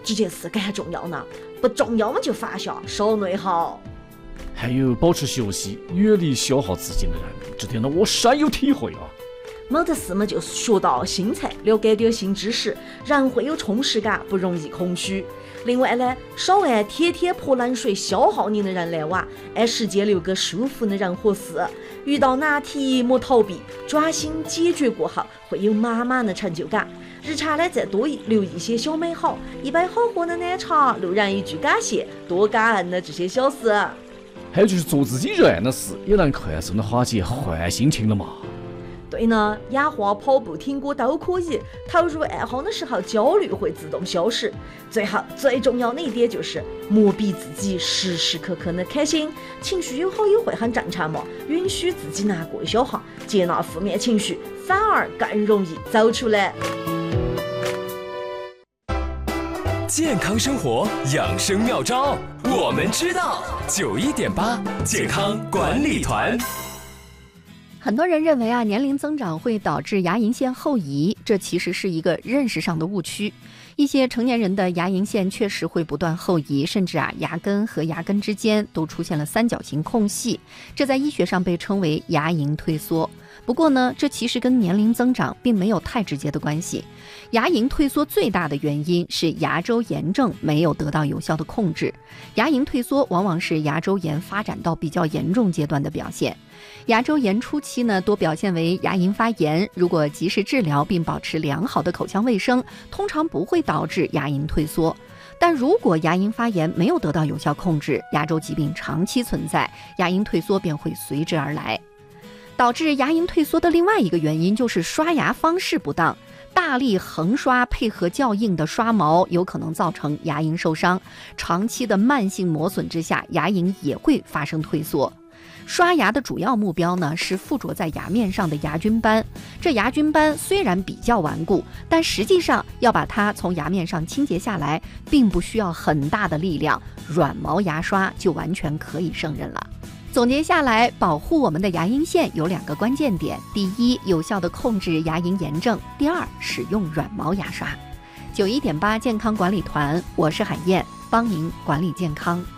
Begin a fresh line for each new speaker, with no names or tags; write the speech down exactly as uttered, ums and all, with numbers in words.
这件事更重要呢，不重要嘛就放下，少内耗。
还有保持休息，远离消耗自己的人，这点呢我深有体会啊。
没得事嘛就学到新菜，了解点新知识，人会有充实感，不容易空虚。另外呢，少按天天泼冷水消耗你的人来哇，按时间留个舒服的人合适。遇到难题莫逃避，专心解决过后，会有满满的成就感。日常呢再多留一些小美好，一杯好喝的奶茶，路人一句感谢，多感恩的这些小事。
还有就是做自己热爱的事，也能快速的化解坏心情了嘛。
对呢，养花、跑步、听歌都可以。投入爱好的时候，焦虑会自动消失。最后，最重要的一点就是莫逼自己时时刻刻的开心，情绪有好有坏很正常嘛，允许自己难过一小下，接纳负面情绪，反而更容易走出来。
健康生活养生妙招，我们知道。九一点八健康管理团。
很多人认为啊，年龄增长会导致牙龈线后移，这其实是一个认识上的误区。一些成年人的牙龈线确实会不断后移，甚至啊，牙根和牙根之间都出现了三角形空隙，这在医学上被称为牙龈退缩。不过呢，这其实跟年龄增长并没有太直接的关系。牙龈退缩最大的原因是牙周炎症没有得到有效的控制。牙龈退缩往往是牙周炎发展到比较严重阶段的表现。牙周炎初期呢，多表现为牙龈发炎，如果及时治疗并保持良好的口腔卫生，通常不会导致牙龈退缩。但如果牙龈发炎没有得到有效控制，牙周疾病长期存在，牙龈退缩便会随之而来。导致牙龈退缩的另外一个原因就是刷牙方式不当，大力横刷配合较硬的刷毛有可能造成牙龈受伤，长期的慢性磨损之下，牙龈也会发生退缩。刷牙的主要目标呢是附着在牙面上的牙菌斑，这牙菌斑虽然比较顽固，但实际上要把它从牙面上清洁下来，并不需要很大的力量，软毛牙刷就完全可以胜任了。总结下来，保护我们的牙龈线有两个关键点：第一，有效的控制牙龈炎症；第二，使用软毛牙刷。九一点八健康管理团，我是海燕，帮您管理健康。